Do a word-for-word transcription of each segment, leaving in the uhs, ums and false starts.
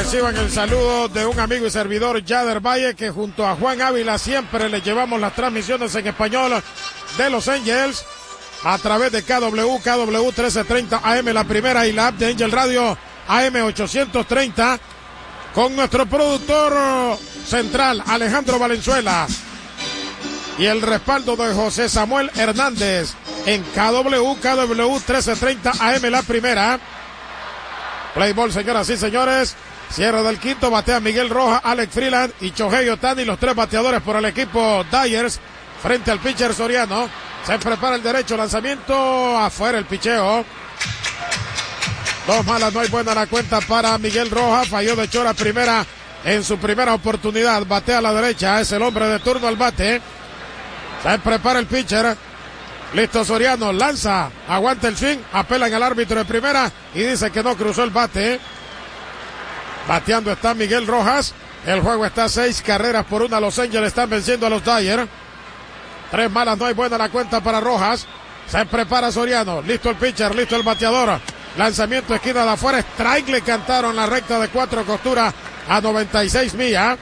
Reciban el saludo de un amigo y servidor, Yader Valle, que junto a Juan Ávila siempre le llevamos las transmisiones en español de Los Angels a través de K W, K W trece treinta A M, la primera, y la app de Angel Radio A M ochocientos treinta, con nuestro productor central, Alejandro Valenzuela, y el respaldo de José Samuel Hernández en K W, K W trece treinta A M, la primera. Play ball, señoras y señores. Cierre del quinto, batea Miguel Rojas, Alex Freeland y Shohei Ohtani, los tres bateadores por el equipo Dyers, frente al pitcher Soriano. Se prepara el derecho, lanzamiento, afuera el picheo. Dos malas, no hay buena la cuenta para Miguel Rojas, falló de chora primera en su primera oportunidad. Batea a la derecha, es el hombre de turno al bate. Se prepara el pitcher. Listo Soriano, lanza, aguanta el swing, apelan al árbitro de primera y dice que no cruzó el bate. Bateando está Miguel Rojas. El juego está seis carreras por una. Los Angels están venciendo a los Dyers. Tres malas, no hay buena la cuenta para Rojas. Se prepara Soriano, listo el pitcher, listo el bateador. Lanzamiento, esquina de afuera, strike, le cantaron la recta de cuatro costuras a noventa y seis millas.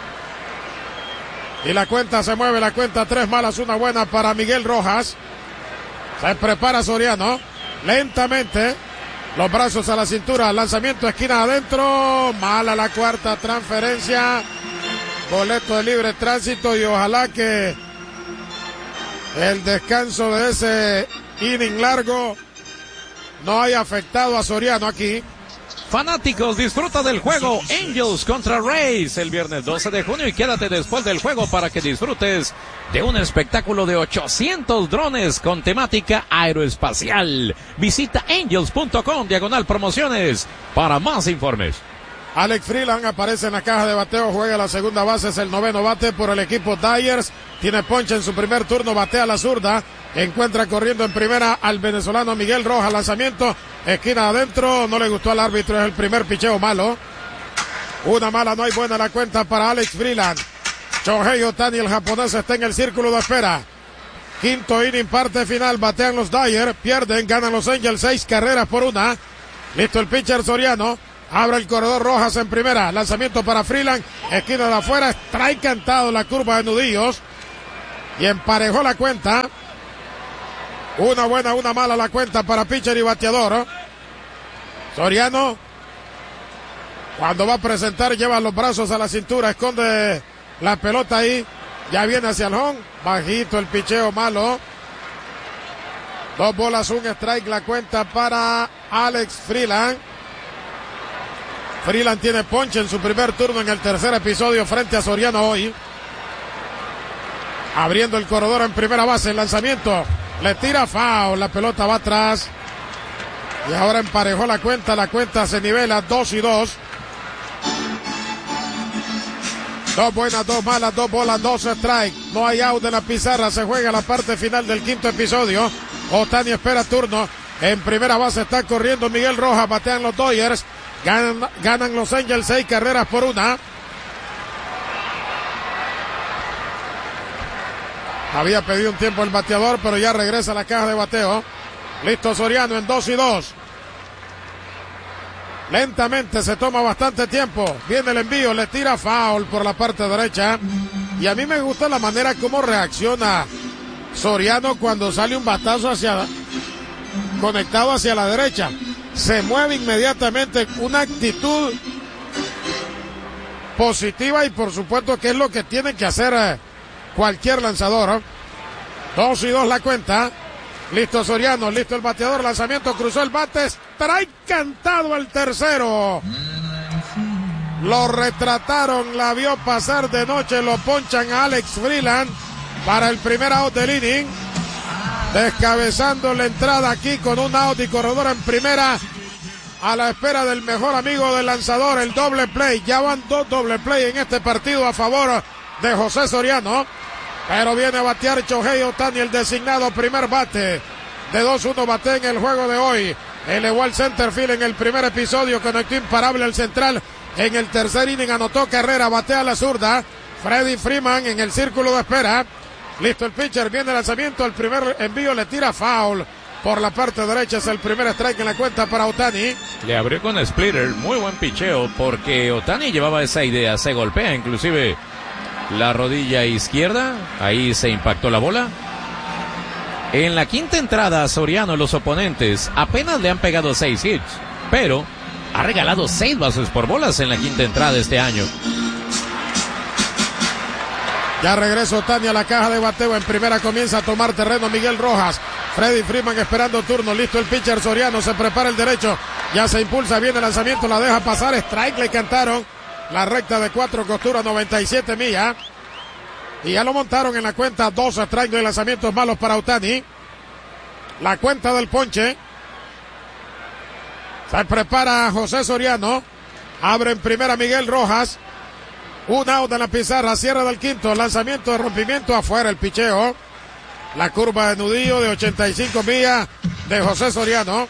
Y la cuenta se mueve, la cuenta tres malas, una buena para Miguel Rojas. Se prepara Soriano, lentamente, los brazos a la cintura, lanzamiento, esquina adentro, mala la cuarta transferencia, boleto de libre tránsito, y ojalá que el descanso de ese inning largo no haya afectado a Soriano aquí. Fanáticos, disfruta del juego Angels contra Rays el viernes doce de junio y quédate después del juego para que disfrutes de un espectáculo de ochocientos drones con temática aeroespacial. Visita angels punto com diagonal promociones para más informes. Alex Freeland aparece en la caja de bateo, juega la segunda base, es el noveno bate por el equipo Dyers. Tiene ponche en su primer turno, batea a la zurda, encuentra corriendo en primera al venezolano Miguel Rojas, lanzamiento, esquina adentro, no le gustó al árbitro, es el primer picheo malo. Una mala, no hay buena la cuenta para Alex Freeland. Shohei Ohtani, el japonés, está en el círculo de espera. Quinto inning, parte final, batean los Dyers, pierden, ganan los Angels, seis carreras por una. Listo el pitcher Soriano, abre el corredor, Rojas en primera, lanzamiento para Freeland, esquina de afuera, strike cantado la curva de nudillos, y emparejó la cuenta. Una buena, una mala la cuenta para pitcher y bateador. Soriano, cuando va a presentar, lleva los brazos a la cintura, esconde la pelota ahí, ya viene hacia el home, bajito el picheo malo. Dos bolas, un strike la cuenta para Alex Freeland. Freeland tiene ponche en su primer turno en el tercer episodio frente a Soriano hoy. Abriendo el corredor en primera base, el lanzamiento, le tira foul, la pelota va atrás. Y ahora emparejó la cuenta, la cuenta se nivela dos y dos. Dos buenas, dos malas, dos bolas, dos strike. No hay out en la pizarra, se juega la parte final del quinto episodio. Ohtani espera turno. En primera base está corriendo Miguel Rojas, batean los Dodgers. Ganan, ganan los Angels seis carreras por una. Había pedido un tiempo el bateador, pero ya regresa a la caja de bateo. Listo Soriano en dos y dos. Lentamente, se toma bastante tiempo. Viene el envío, le tira foul por la parte derecha. Y a mí me gusta la manera como reacciona Soriano cuando sale un batazo hacia, conectado hacia la derecha. Se mueve inmediatamente, una actitud positiva, y por supuesto que es lo que tiene que hacer cualquier lanzador. Dos y dos la cuenta. Listo Soriano, listo el bateador, lanzamiento, cruzó el bate, strike cantado al tercero. Lo retrataron, la vio pasar de noche, lo ponchan a Alex Freeland para el primer out del inning. Descabezando la entrada aquí con un out y corredor en primera, a la espera del mejor amigo del lanzador, el doble play. Ya van dos doble play en este partido a favor de José Soriano, pero viene a batear Shohei Ohtani, el designado primer bate. De dos uno bate en el juego de hoy. Elevó al center field en el primer episodio, conectó imparable al central. En el tercer inning anotó carrera, batea a la zurda. Freddie Freeman en el círculo de espera. Listo el pitcher, viene el lanzamiento, el primer envío, le tira foul. por la parte derecha. Es el primer strike en la cuenta para Ohtani. Le abrió con splitter, muy buen picheo, porque Ohtani llevaba esa idea, se golpea inclusive la rodilla izquierda, ahí se impactó la bola. En la quinta entrada, Soriano, los oponentes apenas le han pegado seis hits, pero ha regalado seis bases por bolas en la quinta entrada este año. Ya regresa Ohtani a la caja de bateo. En primera comienza a tomar terreno Miguel Rojas. Freddy Freeman esperando turno. Listo el pitcher Soriano. Se prepara el derecho. Ya se impulsa bien el lanzamiento. La deja pasar. Strike le cantaron. La recta de cuatro costuras, noventa y siete millas. Y ya lo montaron en la cuenta. Dos strikes de lanzamientos malos para Ohtani. La cuenta del ponche. Se prepara José Soriano. Abre en primera Miguel Rojas. Un out en la pizarra, cierre del quinto, lanzamiento de rompimiento afuera, el picheo. La curva de nudillo de ochenta y cinco millas de José Soriano.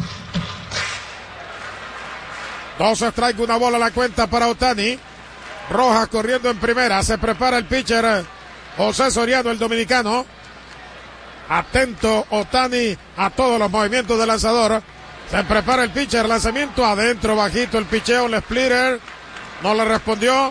Dos strikes, una bola a la cuenta para Ohtani. Rojas corriendo en primera, se prepara el pitcher José Soriano, el dominicano. Atento Ohtani a todos los movimientos del lanzador. Se prepara el pitcher, lanzamiento adentro, bajito el picheo, el splitter. No le respondió.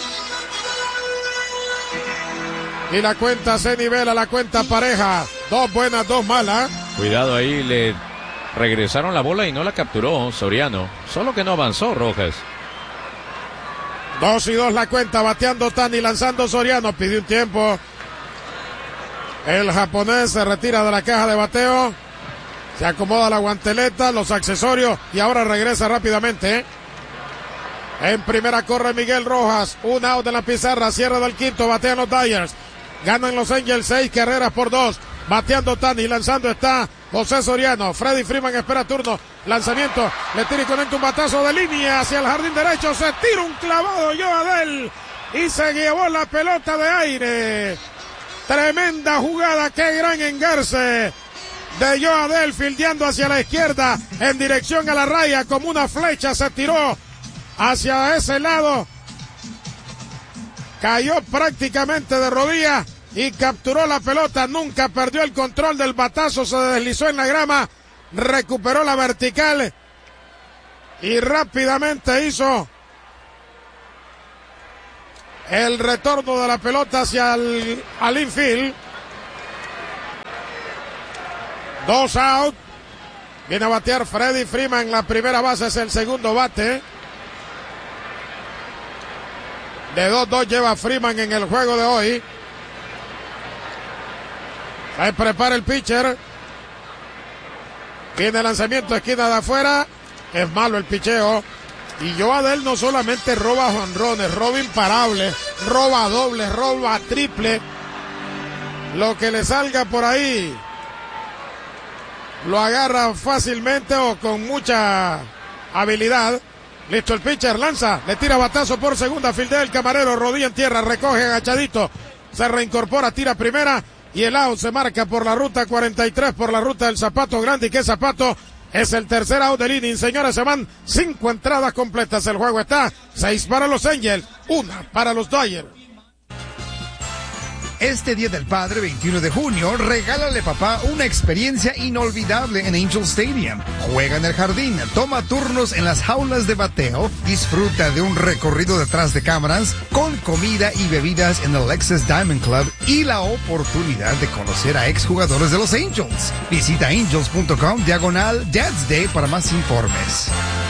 Y la cuenta se nivela, la cuenta pareja. Dos buenas, dos malas. Cuidado ahí, le regresaron la bola y no la capturó Soriano. Solo que no avanzó Rojas. Dos y dos la cuenta, bateando Ohtani, lanzando Soriano. Pidió un tiempo. El japonés se retira de la caja de bateo. Se acomoda la guanteleta, los accesorios y ahora regresa rápidamente. En primera corre Miguel Rojas. Un out de la pizarra, cierre del quinto, batean los Dodgers. Ganan los Angels seis carreras por dos. Bateando Ohtani, lanzando está José Soriano. Freddy Freeman espera turno. Lanzamiento, le tira y conecta un batazo de línea hacia el jardín derecho. Se tira un clavado Joe Adell y se llevó la pelota de aire. Tremenda jugada, qué gran engarce de Joe Adell, fildeando hacia la izquierda en dirección a la raya como una flecha. Se tiró hacia ese lado. Cayó prácticamente de rodillas y capturó la pelota. Nunca perdió el control del batazo. Se deslizó en la grama. Recuperó la vertical. Y rápidamente hizo el retorno de la pelota hacia el al infield. Dos out. Viene a batear Freddy Freeman. La primera base es el segundo bate. De dos dos lleva Freeman en el juego de hoy. Se prepara el pitcher. Viene el lanzamiento, esquina de afuera. Es malo el picheo. Y Joe Adell no solamente roba jonrones, roba imparables, roba dobles, roba triple. Lo que le salga por ahí lo agarra fácilmente o con mucha habilidad. Listo el pitcher, lanza, le tira batazo por segunda, fildea el camarero, rodilla en tierra, recoge agachadito, se reincorpora, tira primera y el out se marca por la ruta cuarenta y tres, por la ruta del Zapato Grande. Y que Zapato es el tercer out del inning, señores. Se van cinco entradas completas, el juego está seis para los Angels, una para los Dodgers. Este Día del Padre, veintiuno de junio, regálale papá una experiencia inolvidable en Angel Stadium. Juega en el jardín, toma turnos en las jaulas de bateo, disfruta de un recorrido detrás de cámaras, con comida y bebidas en el Lexus Diamond Club y la oportunidad de conocer a exjugadores de los Angels. Visita angels punto com diagonal Dad's Day para más informes.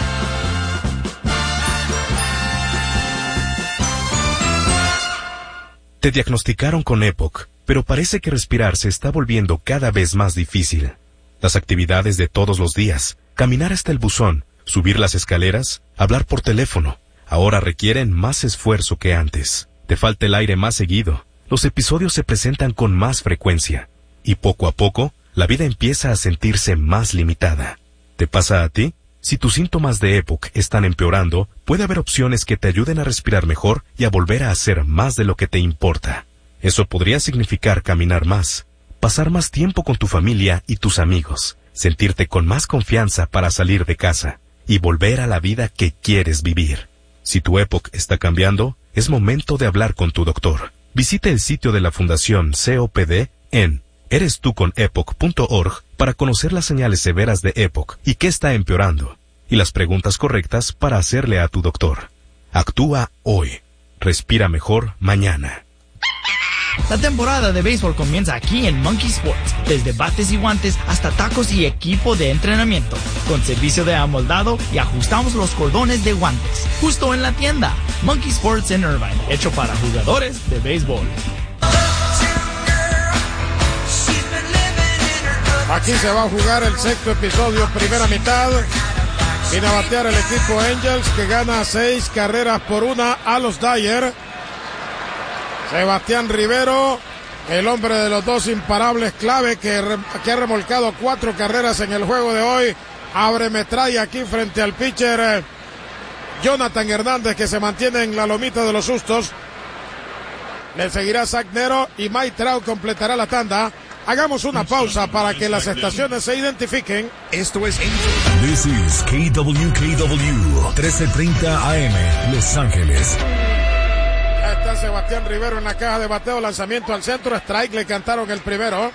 Te diagnosticaron con E P O C, pero parece que respirar se está volviendo cada vez más difícil. Las actividades de todos los días, caminar hasta el buzón, subir las escaleras, hablar por teléfono, ahora requieren más esfuerzo que antes. Te falta el aire más seguido, los episodios se presentan con más frecuencia, y poco a poco, la vida empieza a sentirse más limitada. ¿Te pasa a ti? Si tus síntomas de E P O C están empeorando, puede haber opciones que te ayuden a respirar mejor y a volver a hacer más de lo que te importa. Eso podría significar caminar más, pasar más tiempo con tu familia y tus amigos, sentirte con más confianza para salir de casa y volver a la vida que quieres vivir. Si tu E P O C está cambiando, es momento de hablar con tu doctor. Visite el sitio de la Fundación C O P D en Eres tú con epoch punto org para conocer las señales severas de Epoch y qué está empeorando, y las preguntas correctas para hacerle a tu doctor. Actúa hoy. Respira mejor mañana. La temporada de béisbol comienza aquí en Monkey Sports, desde bates y guantes hasta tacos y equipo de entrenamiento, con servicio de amoldado y ajustamos los cordones de guantes, justo en la tienda. Monkey Sports en Irvine, hecho para jugadores de béisbol. Aquí se va a jugar el sexto episodio, primera mitad. Viene a batear el equipo Angels, que gana seis carreras por una a los Dyer. Sebastián Rivero, el hombre de los dos imparables clave que, re, que ha remolcado cuatro carreras en el juego de hoy, abre metralla aquí frente al pitcher eh, Jonathan Hernández, que se mantiene en la lomita de los sustos. Le seguirá Zach Nero y Mike Trout completará la tanda. Hagamos una pausa para que las estaciones se identifiquen. Esto es This is K W K W trece treinta A M, Los Ángeles. Ya está Sebastián Rivero en la caja de bateo, lanzamiento al centro, strike, le cantaron el primero.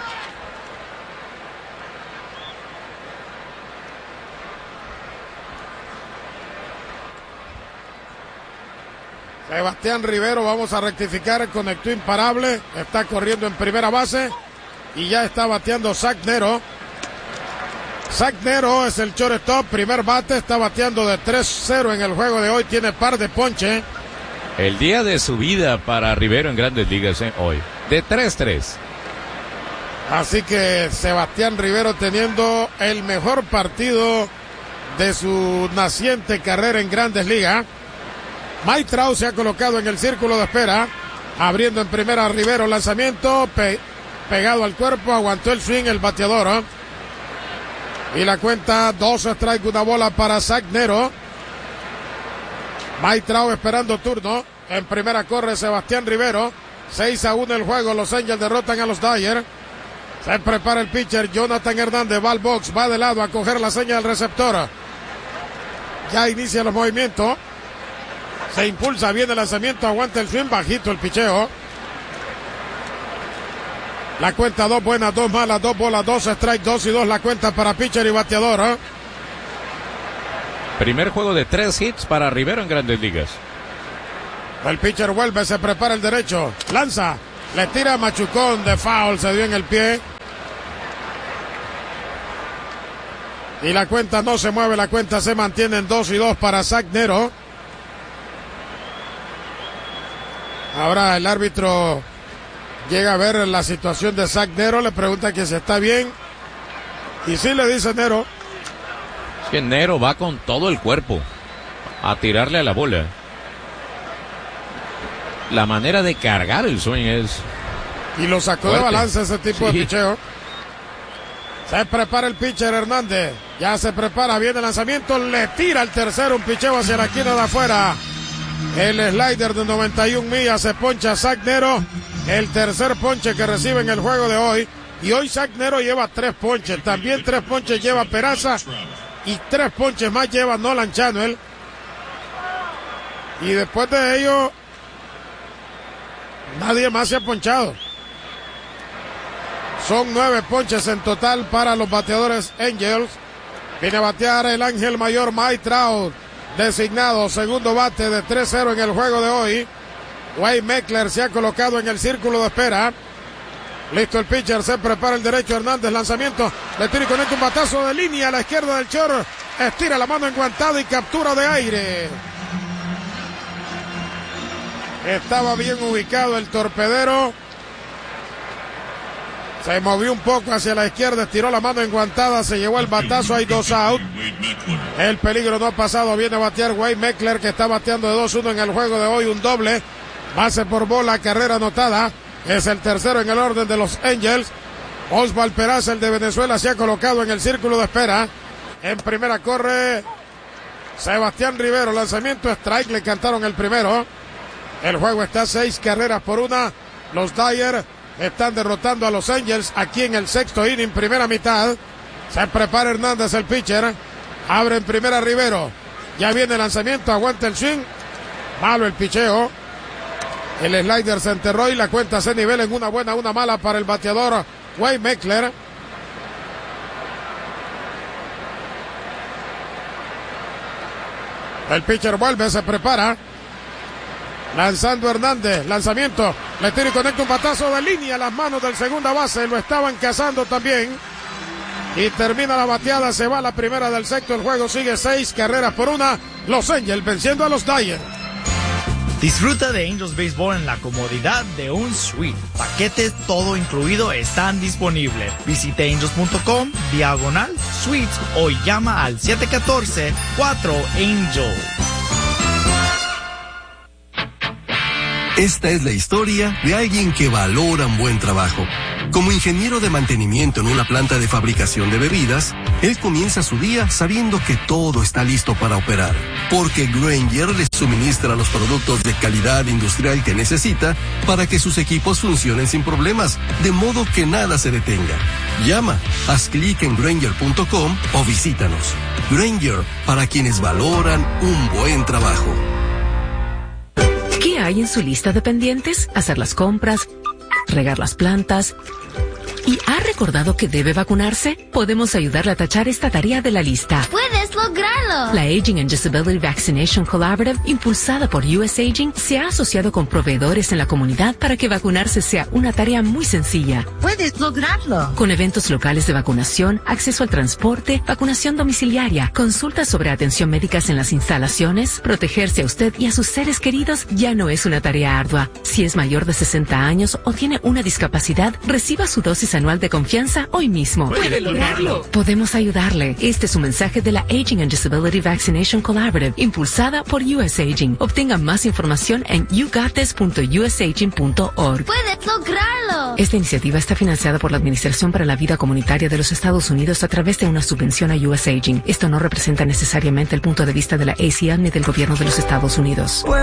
Sebastián Rivero, vamos a rectificar, conectó imparable, está corriendo en primera base y ya está bateando Zach Nero. Zach Nero es el shortstop, primer bate, está bateando de tres cero en el juego de hoy, tiene par de ponche. El día de su vida para Rivero en Grandes Ligas, ¿eh? Hoy, de tres tres. Así que Sebastián Rivero teniendo el mejor partido de su naciente carrera en Grandes Ligas. Mike Trout se ha colocado en el círculo de espera, abriendo en primera Rivero, lanzamiento, pe pegado al cuerpo, aguantó el swing el bateador, ¿eh? Y la cuenta, dos strikes, una bola para Zach Nero. Mike Trout esperando turno, en primera corre Sebastián Rivero, seis a uno el juego, los Angels derrotan a los Dyer. Se prepara el pitcher Jonathan Hernández, va al box, va de lado a coger la seña del receptor. Ya inicia los movimientos. Se impulsa bien el lanzamiento, aguanta el swing, bajito el picheo. La cuenta, dos buenas, dos malas, dos bolas, dos strike, dos y dos la cuenta para pitcher y bateador, ¿eh? Primer juego de tres hits para Rivero en Grandes Ligas. El pitcher vuelve, se prepara el derecho, lanza, le tira machucón de foul, se dio en el pie. Y la cuenta no se mueve, la cuenta se mantiene en dos y dos para Zach Nero. Ahora el árbitro llega a ver la situación de Zach Nero, le pregunta que si está bien. Y sí, le dice Nero. Es que Nero va con todo el cuerpo a tirarle a la bola. La manera de cargar el swing es... Y lo sacó fuerte de balance ese tipo sí. de picheo. Se prepara el pitcher Hernández. Ya se prepara bien el lanzamiento. Le tira el tercero, un picheo hacia la esquina de afuera. El slider de noventa y una millas, se poncha Zach Nero. El tercer ponche que recibe en el juego de hoy. Y hoy Zach Nero lleva tres ponches. También tres ponches lleva Peraza. Y tres ponches más lleva Nolan Chanuel. Y después de ello, nadie más se ha ponchado. Son nueve ponches en total para los bateadores Angels. Viene a batear el ángel mayor Mike Trout, designado segundo bate de tres cero en el juego de hoy. Wade Meckler se ha colocado en el círculo de espera. Listo el pitcher, se prepara el derecho Hernández, lanzamiento, le tira y conecta un batazo de línea a la izquierda del short, estira la mano enguantada y captura de aire. Estaba bien ubicado el torpedero. Se movió un poco hacia la izquierda, estiró la mano enguantada, se llevó el batazo, hay dos out. El peligro no ha pasado, viene a batear Wade Meckler, que está bateando de dos uno en el juego de hoy, un doble. Base por bola, carrera anotada. Es el tercero en el orden de los Angels. Oswald Peraza, el de Venezuela, se ha colocado en el círculo de espera. En primera corre Sebastián Rivero, lanzamiento, strike, le cantaron el primero. El juego está seis carreras por una. Los Dyer están derrotando a los Angels aquí en el sexto inning, primera mitad. Se prepara Hernández, el pitcher. Abre en primera Rivero. Ya viene el lanzamiento, aguanta el swing. Malo el picheo. El slider se enterró y la cuenta se nivela en una buena, una mala para el bateador Wade Meckler. El pitcher vuelve, se prepara. Lanzando Hernández, lanzamiento, le tira y conecta un batazo de línea a las manos del segunda base, lo estaban cazando también. Y termina la bateada, se va la primera del sexto, el juego sigue seis carreras por una. Los Angels venciendo a los Dyers. Disfruta de Angels Baseball en la comodidad de un suite. Paquetes todo incluido están disponibles. Visite angels punto com, diagonal, suites o llama al siete uno cuatro, cuatro Angel. Esta es la historia de alguien que valora un buen trabajo. Como ingeniero de mantenimiento en una planta de fabricación de bebidas, él comienza su día sabiendo que todo está listo para operar, porque Grainger le suministra los productos de calidad industrial que necesita para que sus equipos funcionen sin problemas, de modo que nada se detenga. Llama, haz clic en Grainger punto com o visítanos. Grainger, para quienes valoran un buen trabajo. ¿Qué hay en su lista de pendientes? Hacer las compras, regar las plantas. ¿Y ha recordado que debe vacunarse? Podemos ayudarle a tachar esta tarea de la lista. ¡Puedes lograrlo! La Aging and Disability Vaccination Collaborative, impulsada por U S Aging, se ha asociado con proveedores en la comunidad para que vacunarse sea una tarea muy sencilla. ¡Puedes lograrlo! Con eventos locales de vacunación, acceso al transporte, vacunación domiciliaria, consultas sobre atención médicas en las instalaciones, protegerse a usted y a sus seres queridos ya no es una tarea ardua. Si es mayor de sesenta años o tiene una discapacidad, reciba su dosis anual de confianza hoy mismo. ¡Puede lograrlo! Podemos ayudarle. Este es un mensaje de la Aging and Disability Vaccination Collaborative, impulsada por U S Aging. Obtenga más información en you got this punto u s aging punto org. ¡Puedes lograrlo! Esta iniciativa está financiada por la Administración para la Vida Comunitaria de los Estados Unidos a través de una subvención a U S Aging. Esto no representa necesariamente el punto de vista de la A C L ni del gobierno de los Estados Unidos.